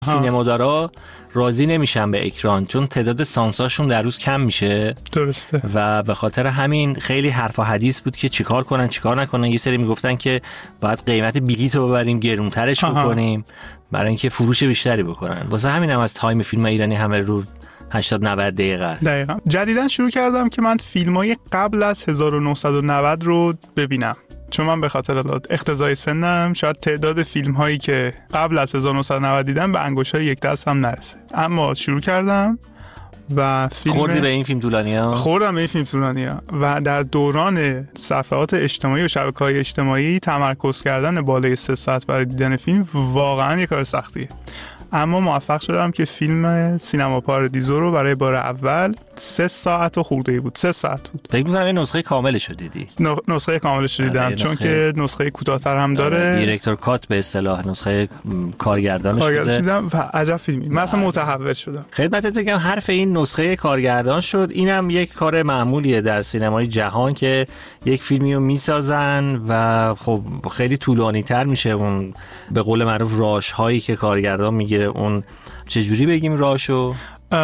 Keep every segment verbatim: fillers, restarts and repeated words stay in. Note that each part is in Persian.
سینمادارا راضی نمیشن به اکران چون تعداد سانساشون در روز کم میشه. درسته. و به خاطر همین خیلی حرف و حدیث بود که چیکار کنن چیکار نکنن. یه سری میگفتن که باید قیمت بلیط رو ببریم گرونترش بکنیم برای اینکه فروش بیشتری بکنن. واسه همین هم از تایم فیلم ایرانی همه رو هشتاد نود دقیقه است. دقیقاً. جدیداً شروع کردم که من فیلمای قبل از هزار و نهصد و نود رو ببینم، چون من به خاطر اقتضای سنم شاید تعداد فیلم هایی که قبل از هزار و نهصد و نود دیدم به انگشتای یک دست هم نرسه. اما شروع کردم و فیلم خوردی به این فیلم طولانی‌ها؟ خوردم به این فیلم طولانی‌ها و در دوران صفحات اجتماعی و شبکه‌های اجتماعی تمرکز کردن بالای سه ساعت برای دیدن فیلم واقعا یک کار سختیه. اما موفق شدم که فیلم سینما پارادیزو رو برای بار اول سه ساعت و خورده‌ای بود. سه ساعت بود. فکر می‌کنم این نسخه کاملش رو دیدی. نسخه کاملش رو دیدم چون که نسخه کوتاه‌تر هم داره. دیرکتور کات به اصطلاح نسخه کارگردانش بوده. دیدم و عجب فیلمی. من اصلا متحول شدم. خدمتت بگم حرف این نسخه کارگردان شد. اینم یک کار معمولیه در سینمای جهان که یک فیلمی رو میسازن و خب خیلی طولانی‌تر میشه اون به قول معروف راش هایی که کارگردان میگیره. اون چجوری بگیم راشو؟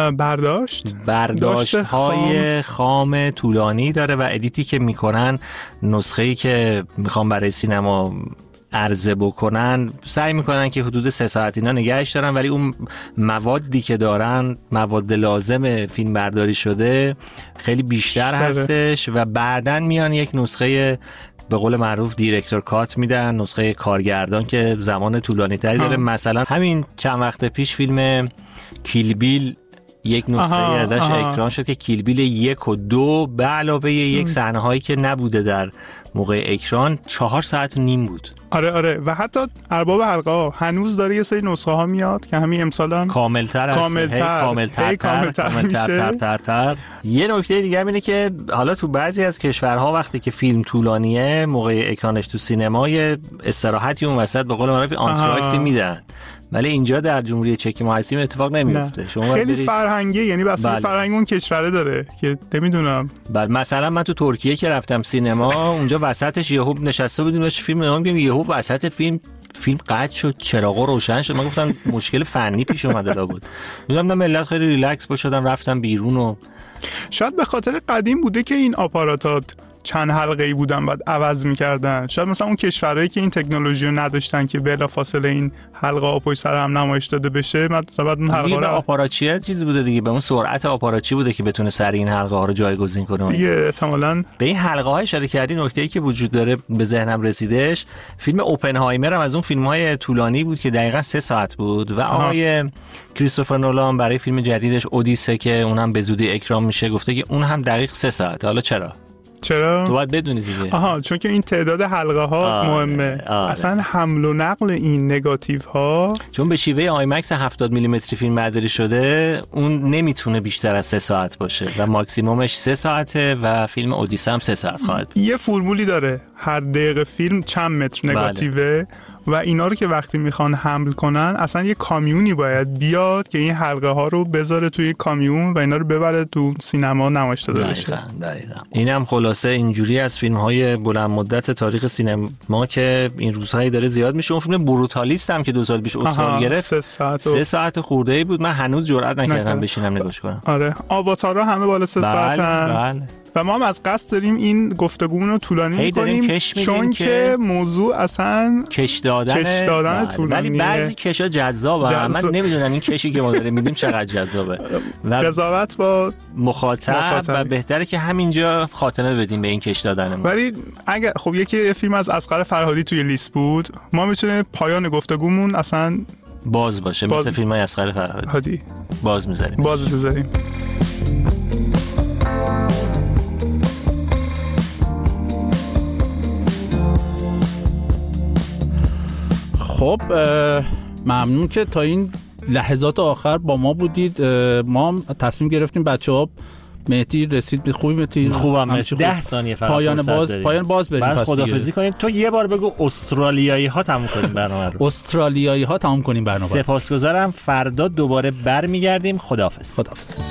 برداشت برداشت های خام. خام طولانی داره و ادیتی که میکنن نسخه‌ای که میخوام برای سینما عرضه بکنن سعی میکنن که حدود سه ساعت اینا نگهش دارن، ولی اون موادی که دارن مواد لازم فیلم برداری شده خیلی بیشتر هستش و بعدن میان یک نسخه به قول معروف دیرکتور کات میدن، نسخه کارگردان که زمان طولانی تری داره. مثلا همین چند وقت پیش فیلم کیل بیل یک نسخه ازش آها. اکران شد که کیل بیل یک و دو به علاوه یک صحنه هایی که نبوده در موقع اکران چهار ساعت و نیم بود. آره آره و حتی ارباب حلقه ها هنوز داره یه سری نسخه ها میاد که همین امسال هم کاملتر است، کاملتر کاملتر کاملتر تر تر تر. یه نکته دیگه اینه که حالا تو بعضی از کشورها وقتی که فیلم طولانیه موقع اکرانش تو سینمای استراحتی اون وسط به قول معروف آنتراکتی میدن، ولی اینجا در جمهوری چک ما هستیم اتفاق نمیفته. شما خیلی فرهنگی، یعنی بس فرهنگ اون کشوره داره که نمیدونم. بله مثلا من تو ترکیه که رفتم سینما اونجا وسطش یهو نشسته بودیم داشت فیلم نگاه می‌کردیم، یهو وسط فیلم فیلم قطع شد، چراغا روشن شد. من گفتم مشکل فنی پیش اومده لا بود. میگم ملت خیلی ریلکس باشدن رفتم بیرون و شاید به خاطر قدیم بوده که این آپاراتات چند حلقه‌ای بودن بعد عوض می‌کردن. شاید مثلا اون کشورهایی که این تکنولوژی رو نداشتن که بلافاصله این حلقه ها پشت سر هم نمایش داده بشه، مثلا بعد اون حلقه رو آپاراچی چیزی بوده دیگه، به اون سرعت آپاراچی بوده که بتونه سریع این حلقه ها رو جایگزین کنه دیگه. احتمالاً به این حلقه ها اشاره کردی. نکته‌ای که وجود داره به ذهنم رسیدش، فیلم اوپنهایمر هم از اون فیلم‌های طولانی بود که دقیقاً سه ساعت بود و آقای کریستوفر نولان برای فیلم جدیدش اودیسه که اونم به زودی اکران میشه گفته که اون هم دقیق سه ساعت. حالا چرا؟ چرا؟ تو باید بدونی دیگه. آها چون که این تعداد حلقه ها آره، مهمه. آره. اصلا حمل و نقل این نگاتیو ها چون به شیوه آیمکس هفتاد میلیمتری فیلم برداری شده اون نمیتونه بیشتر از سه ساعت باشه و ماکسیمومش سه ساعته و فیلم اودیسه هم سه ساعت خواهد بود. یه فرمولی داره، هر دقیقه فیلم چند متر نگاتیوه. بله. و اینا رو که وقتی میخوان حمل کنن اصلا یه کامیونی باید بیاد که این حلقه ها رو بذاره توی کامیون و اینا رو ببره تو سینما نمایش داده بشه. دقیقاً دقیقاً. اینم خلاصه اینجوری از فیلم های بلند مدت تاریخ سینما که این روزهایی داره زیاد میشه. اون فیلم بروتالیست هم که دو سال پیش اسکار گرفت سه ساعت و... سه ساعت خورده‌ای بود. من هنوز جرئت نکردم بشینم نگاش کنم. آره آواتارها همه بالا سه بله، ساعتن. بله. و ما هم از قصد داریم این گفتگومون رو طولانی می‌کنیم چون که موضوع اصلا کش دادن کش دادن طولانیه. ولی بعضی کشا جذابه. جذاب. من نمیدونم این کشی که ما داریم میدیم چقدر جذابه و قضاوت با مخاطب, مخاطب و بهتره که همینجا خاتمه بدیم به این کش دادنمون. ولی اگه خب یکی فیلم از اصغر فرهادی توی لیست بود، ما میتونه پایان گفتگومون اصلا باز باشه باز... مثل فیلم‌های اصغر فرهادی باز می‌ذاریم باز بذاریم. خب ممنون که تا این لحظات آخر با ما بودید. ما هم تصمیم گرفتیم بچه‌ها مهدی رسید به خوبی مهدی خوبم مهدی ده ثانیه فقط پایان باز داریم. پایان باز بریم بعد خدافظی کنیم. تو یه بار بگو استرالیایی ها تموم کنیم برنامه رو. استرالیایی ها تموم کنیم برنامه. سپاسگزارم. فردا دوباره برمیگردیم. خداحافظ. خداحافظ.